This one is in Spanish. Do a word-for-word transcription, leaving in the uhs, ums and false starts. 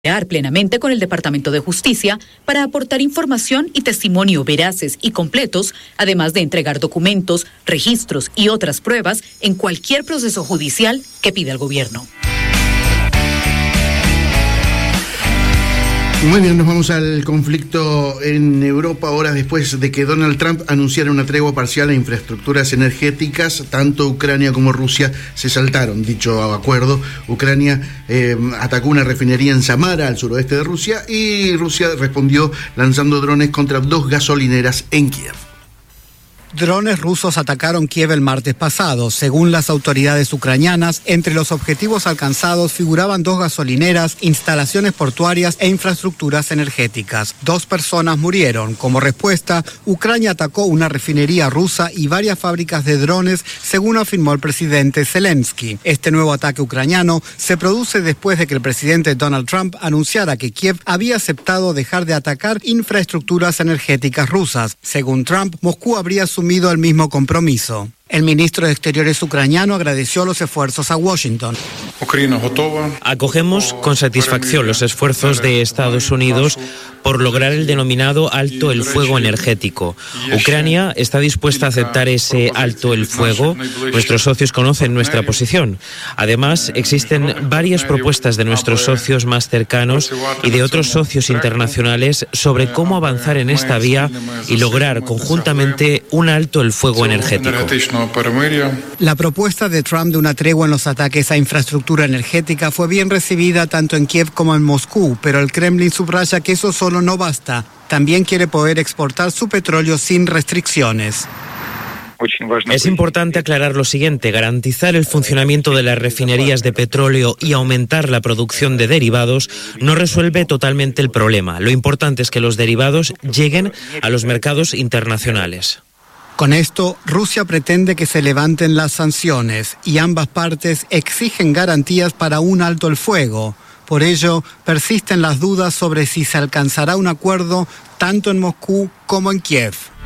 plenamente con el Departamento de Justicia para aportar información y testimonio veraces y completos, además de entregar documentos, registros y otras pruebas en cualquier proceso judicial que pida el gobierno. Muy bien, nos vamos al conflicto en Europa, horas después de que Donald Trump anunciara una tregua parcial a infraestructuras energéticas. Tanto Ucrania como Rusia se saltaron dicho acuerdo. Ucrania eh, atacó una refinería en Samara, al suroeste de Rusia, y Rusia respondió lanzando drones contra dos gasolineras en Kiev. Drones rusos atacaron Kiev el martes pasado. Según las autoridades ucranianas, entre los objetivos alcanzados figuraban dos gasolineras, instalaciones portuarias e infraestructuras energéticas. Dos personas murieron. Como respuesta, Ucrania atacó una refinería rusa y varias fábricas de drones, según afirmó el presidente Zelensky. Este nuevo ataque ucraniano se produce después de que el presidente Donald Trump anunciara que Kiev había aceptado dejar de atacar infraestructuras energéticas rusas. Según Trump, Moscú habría asumido el mismo compromiso. El ministro de Exteriores ucraniano agradeció los esfuerzos a Washington. Acogemos con satisfacción los esfuerzos de Estados Unidos por lograr el denominado alto el fuego energético. Ucrania está dispuesta a aceptar ese alto el fuego. Nuestros socios conocen nuestra posición. Además, existen varias propuestas de nuestros socios más cercanos y de otros socios internacionales sobre cómo avanzar en esta vía y lograr conjuntamente un alto el fuego energético. La propuesta de Trump de una tregua en los ataques a infraestructura energética fue bien recibida tanto en Kiev como en Moscú, pero el Kremlin subraya que eso solo no basta. También quiere poder exportar su petróleo sin restricciones. Es importante aclarar lo siguiente: garantizar el funcionamiento de las refinerías de petróleo y aumentar la producción de derivados no resuelve totalmente el problema. Lo importante es que los derivados lleguen a los mercados internacionales. Con esto, Rusia pretende que se levanten las sanciones y ambas partes exigen garantías para un alto el fuego. Por ello, persisten las dudas sobre si se alcanzará un acuerdo tanto en Moscú como en Kiev.